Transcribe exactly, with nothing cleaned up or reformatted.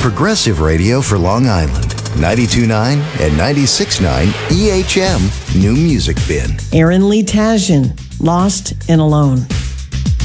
progressive radio for Long Island. ninety-two point nine and ninety-six point nine E H M New Music Bin. Aaron Lee Tasjan, Lost and Alone.